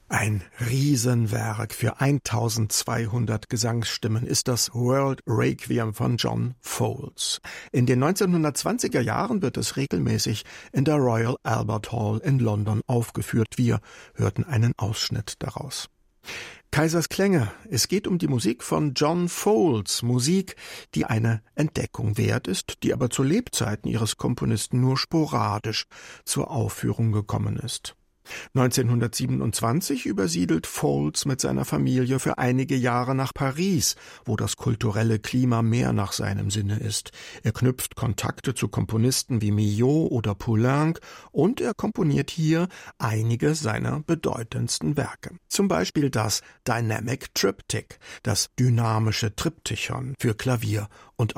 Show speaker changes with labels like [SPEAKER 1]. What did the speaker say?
[SPEAKER 1] Ein Riesenwerk für 1200 Gesangsstimmen ist das World Requiem von John Foles. In den 1920er Jahren wird es regelmäßig in der Royal Albert Hall in London aufgeführt. Wir hörten einen Ausschnitt daraus. Kaisers Klänge. Es geht um die Musik von John Foles, Musik, die eine Entdeckung wert ist, die aber zu Lebzeiten ihres Komponisten nur sporadisch zur Aufführung gekommen ist. 1927 übersiedelt Foles mit seiner Familie für einige Jahre nach Paris, wo das kulturelle Klima mehr nach seinem Sinne ist. Er knüpft Kontakte zu Komponisten wie Milhaud oder Poulenc und er komponiert hier einige seiner bedeutendsten Werke. Zum Beispiel das Dynamic Triptych, das dynamische Triptychon für Klavier und